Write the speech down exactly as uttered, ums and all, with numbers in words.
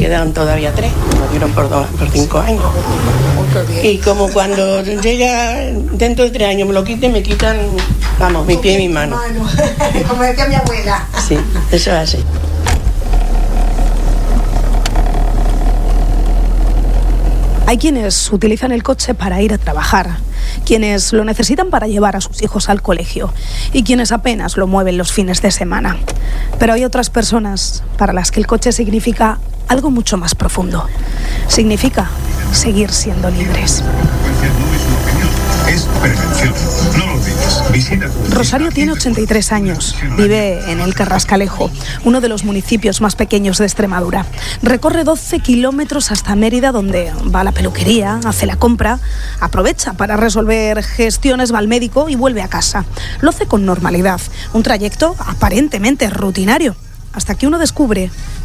quedan todavía tres, me dieron por, dos, por cinco años. Y como cuando llega dentro de tres años me lo quiten, me quitan, vamos, mi pie y mi mano. Como decía mi abuela. Sí, eso es así. Hay quienes utilizan el coche para ir a trabajar, quienes lo necesitan para llevar a sus hijos al colegio y quienes apenas lo mueven los fines de semana. Pero hay otras personas para las que el coche significa algo mucho más profundo. Significa seguir siendo libres. Es prevención. No lo olvides. Visita. Rosario tiene ochenta y tres años. Vive en el Carrascalejo, uno de los municipios más pequeños de Extremadura. Recorre doce kilómetros hasta Mérida, donde va a la peluquería, hace la compra, aprovecha para resolver gestiones, va al médico y vuelve a casa. Lo hace con normalidad. Un trayecto aparentemente rutinario, hasta que uno descubre